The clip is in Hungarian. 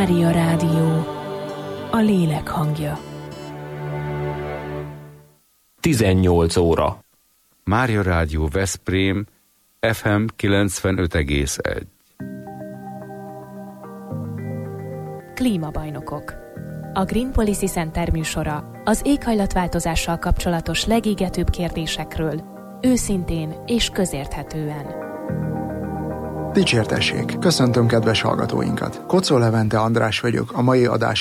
Mária Rádió, a lélek hangja. 18 óra. Mária Rádió Veszprém, FM 95,1. Klímabajnokok. A Green Policy Center műsora az éghajlatváltozással kapcsolatos legégetőbb kérdésekről, őszintén és közérthetően. Dicsértessék! Köszöntöm kedves hallgatóinkat! Kocó Levente András vagyok, a mai adás